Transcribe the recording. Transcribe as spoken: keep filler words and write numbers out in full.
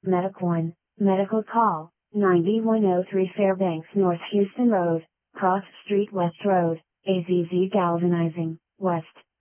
MediCoin, Medical Call, nine one oh three Fairbanks North Houston Road, Cross Street West Road, A Z Z Galvanizing, West.